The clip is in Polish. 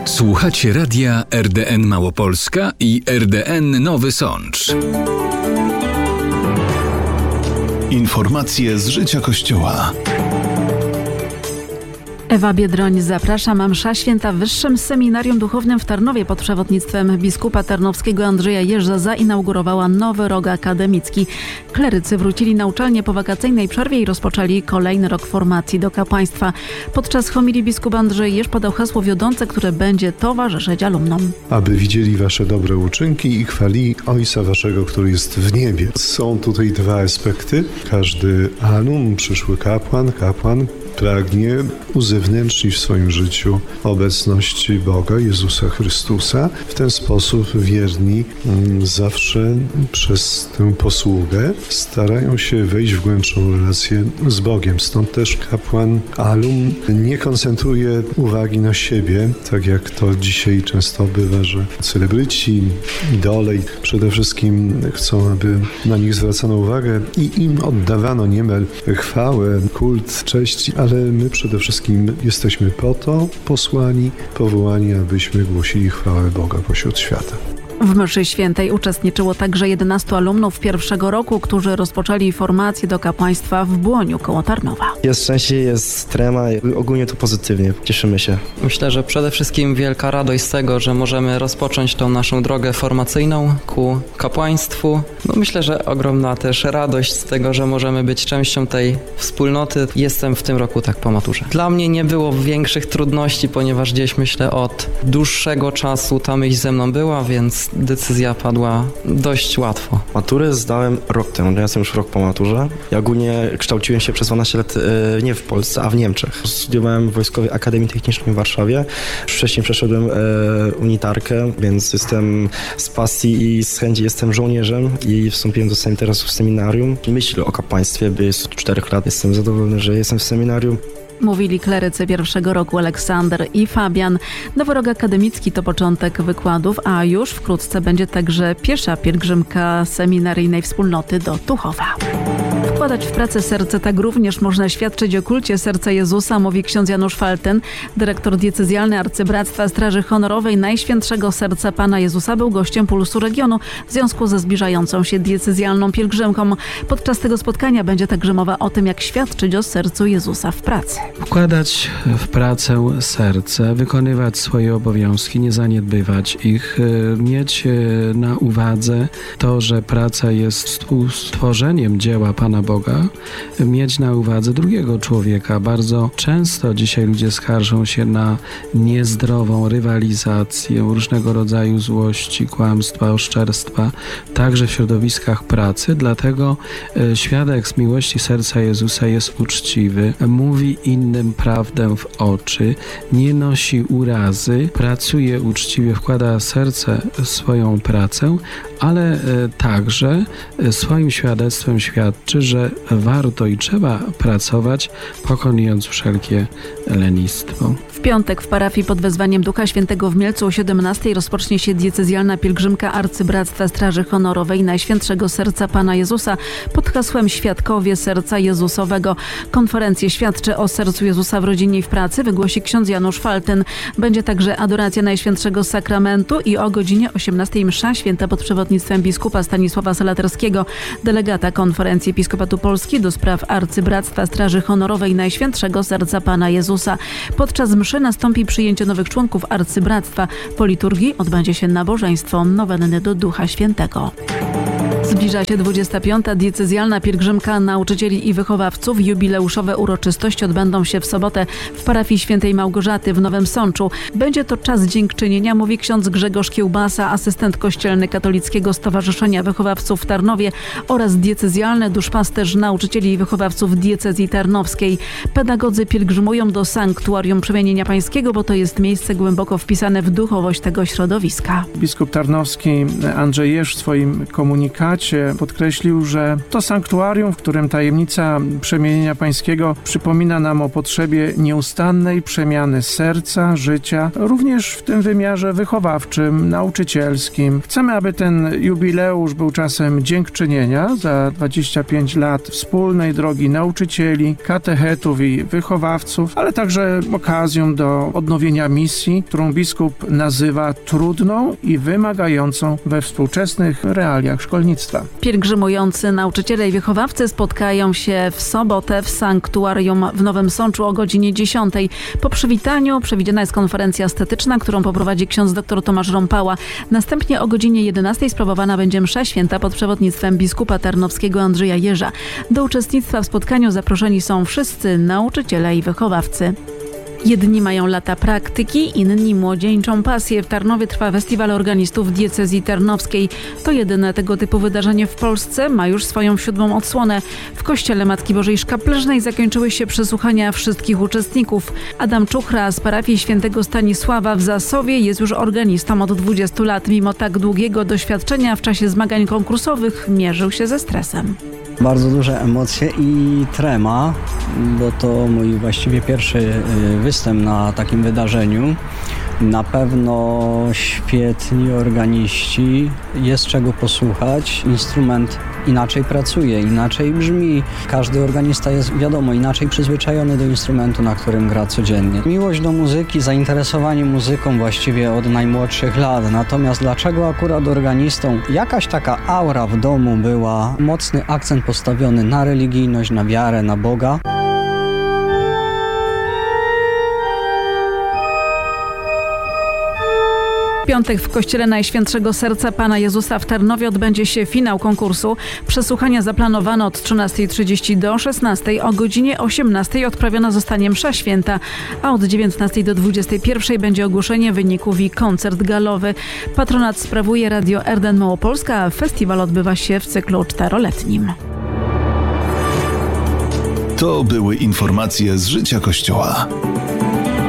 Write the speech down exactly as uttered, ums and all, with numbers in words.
Słuchacie radia R D N Małopolska i R D N Nowy Sącz. Informacje z życia Kościoła. Ewa Biedroń, zapraszam. Msza święta w Wyższym Seminarium Duchownym w Tarnowie pod przewodnictwem biskupa tarnowskiego Andrzeja Jeżdża zainaugurowała nowy rok akademicki. Klerycy wrócili na uczelnię po wakacyjnej przerwie i rozpoczęli kolejny rok formacji do kapłaństwa. Podczas homilii biskup Andrzej Jeżdż podał hasło wiodące, które będzie towarzyszyć alumnom. Aby widzieli wasze dobre uczynki i chwalili Ojca waszego, który jest w niebie. Są tutaj dwa aspekty. Każdy alum, przyszły kapłan, kapłan pragnie uzewnętrznić w swoim życiu obecność Boga, Jezusa Chrystusa. W ten sposób wierni zawsze przez tę posługę starają się wejść w głębszą relację z Bogiem. Stąd też kapłan alum nie koncentruje uwagi na siebie, tak jak to dzisiaj często bywa, że celebryci, idole przede wszystkim chcą, aby na nich zwracano uwagę i im oddawano niemal chwałę, kult, cześć, ale my przede wszystkim jesteśmy po to posłani, powołani, abyśmy głosili chwałę Boga pośród świata. W mszy świętej uczestniczyło także jedenastu alumnów pierwszego roku, którzy rozpoczęli formację do kapłaństwa w Błoniu koło Tarnowa. Jest szczęście, jest trema, ogólnie to pozytywnie, cieszymy się. Myślę, że przede wszystkim wielka radość z tego, że możemy rozpocząć tą naszą drogę formacyjną ku kapłaństwu. No myślę, że ogromna też radość z tego, że możemy być częścią tej wspólnoty. Jestem w tym roku tak po maturze. Dla mnie nie było większych trudności, ponieważ gdzieś myślę od dłuższego czasu ta myśl ze mną była, więc decyzja padła dość łatwo. Maturę zdałem rok temu, ja jestem już rok po maturze. Ja ogólnie kształciłem się przez dwanaście lat e, nie w Polsce, a w Niemczech. Studiowałem w Wojskowej Akademii Technicznej w Warszawie. Wcześniej przeszedłem e, unitarkę, więc jestem z pasji i z chęci jestem żołnierzem i wstąpiłem do sem- teraz w seminarium. Myślę o kapłaństwie, by jest od czterech lat. Jestem zadowolony, że jestem w seminarium. Mówili klerycy pierwszego roku Aleksander i Fabian. Nowy rok akademicki to początek wykładów, a już wkrótce będzie także piesza pielgrzymka seminaryjnej wspólnoty do Tuchowa. Wkładać w pracę serce, tak również można świadczyć o kulcie serca Jezusa, mówi ksiądz Janusz Falten, dyrektor diecezjalny Arcybractwa Straży Honorowej Najświętszego Serca Pana Jezusa. Był gościem Pulsu Regionu w związku ze zbliżającą się diecezjalną pielgrzymką. Podczas tego spotkania będzie także mowa o tym, jak świadczyć o sercu Jezusa w pracy. Wkładać w pracę serce, wykonywać swoje obowiązki, nie zaniedbywać ich, mieć na uwadze to, że praca jest stworzeniem dzieła Pana Boga, mieć na uwadze drugiego człowieka. Bardzo często dzisiaj ludzie skarżą się na niezdrową rywalizację, różnego rodzaju złości, kłamstwa, oszczerstwa, także w środowiskach pracy. Dlatego świadek z miłości serca Jezusa jest uczciwy, mówi innym prawdę w oczy, nie nosi urazy, pracuje uczciwie, wkłada w serce swoją pracę, ale także swoim świadectwem świadczy, że warto i trzeba pracować, pokonując wszelkie lenistwo. W piątek w parafii pod wezwaniem Ducha Świętego w Mielcu o siedemnastej rozpocznie się diecezjalna pielgrzymka Arcybractwa Straży Honorowej Najświętszego Serca Pana Jezusa pod hasłem Świadkowie Serca Jezusowego. Konferencję Świadczy o sercu Jezusa w rodzinie i w pracy wygłosi ksiądz Janusz Falten. Będzie także adoracja Najświętszego Sakramentu i o godzinie osiemnastej msza święta pod przewodnictwem biskupa Stanisława Salaterskiego, delegata Konferencji Episkopatu Polski do spraw Arcybractwa Straży Honorowej Najświętszego Serca Pana Jezusa. Podczas mszy nastąpi przyjęcie nowych członków Arcybractwa. Po liturgii odbędzie się nabożeństwo nowenny do Ducha Świętego. Zbliża się dwudziesta piąta diecezjalna pielgrzymka nauczycieli i wychowawców. Jubileuszowe uroczystości odbędą się w sobotę w parafii Świętej Małgorzaty w Nowym Sączu. Będzie to czas dziękczynienia, mówi ksiądz Grzegorz Kiełbasa, asystent kościelny Katolickiego Stowarzyszenia Wychowawców w Tarnowie oraz diecezjalny duszpasterz nauczycieli i wychowawców diecezji tarnowskiej. Pedagodzy pielgrzymują do sanktuarium Przemienienia Pańskiego, bo to jest miejsce głęboko wpisane w duchowość tego środowiska. Biskup tarnowski Andrzej Jeżdż w swoim komunikacie traktacie podkreślił, że to sanktuarium, w którym tajemnica przemienienia pańskiego przypomina nam o potrzebie nieustannej przemiany serca, życia, również w tym wymiarze wychowawczym, nauczycielskim. Chcemy, aby ten jubileusz był czasem dziękczynienia za dwadzieścia pięć lat wspólnej drogi nauczycieli, katechetów i wychowawców, ale także okazją do odnowienia misji, którą biskup nazywa trudną i wymagającą we współczesnych realiach szkolnictwa. Pielgrzymujący nauczyciele i wychowawcy spotkają się w sobotę w sanktuarium w Nowym Sączu o godzinie dziesiątej. Po przywitaniu przewidziana jest konferencja estetyczna, którą poprowadzi ksiądz dr Tomasz Rąpała. Następnie o godzinie jedenastej sprawowana będzie msza święta pod przewodnictwem biskupa tarnowskiego Andrzeja Jerza. Do uczestnictwa w spotkaniu zaproszeni są wszyscy nauczyciele i wychowawcy. Jedni mają lata praktyki, inni młodzieńczą pasję. W Tarnowie trwa festiwal organistów diecezji tarnowskiej. To jedyne tego typu wydarzenie w Polsce, ma już swoją siódmą odsłonę. W kościele Matki Bożej Szkapleżnej zakończyły się przesłuchania wszystkich uczestników. Adam Czuchra z parafii świętego Stanisława w Zasowie jest już organistą od dwudziestu lat. Mimo tak długiego doświadczenia w czasie zmagań konkursowych mierzył się ze stresem. Bardzo duże emocje i trema, bo to mój właściwie pierwszy występ na takim wydarzeniu. Na pewno świetni organiści, jest czego posłuchać. Instrument inaczej pracuje, inaczej brzmi. Każdy organista jest, wiadomo, inaczej przyzwyczajony do instrumentu, na którym gra codziennie. Miłość do muzyki, zainteresowanie muzyką właściwie od najmłodszych lat. Natomiast dlaczego akurat organistą? Jakaś taka aura w domu była, mocny akcent postawiony na religijność, na wiarę, na Boga. W piątek w kościele Najświętszego Serca Pana Jezusa w Tarnowie odbędzie się finał konkursu. Przesłuchania zaplanowano od trzynastej trzydzieści do szesnastej. O godzinie osiemnastej odprawiona zostanie msza święta, a od dziewiętnastej do dwudziestej pierwszej będzie ogłoszenie wyników i koncert galowy. Patronat sprawuje Radio R D N Małopolska, a festiwal odbywa się w cyklu czteroletnim. To były informacje z życia Kościoła.